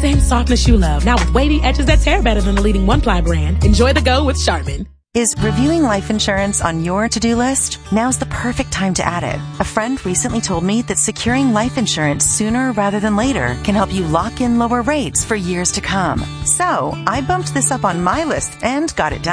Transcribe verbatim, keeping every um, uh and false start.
same softness you love, now with wavy edges that tear better than the leading one-ply brand. Enjoy the go with Charmin. Is reviewing life insurance on your to-do list? Now's the perfect time to add it. A friend recently told me that securing life insurance sooner rather than later can help you lock in lower rates for years to come. So I bumped this up on my list and got it done.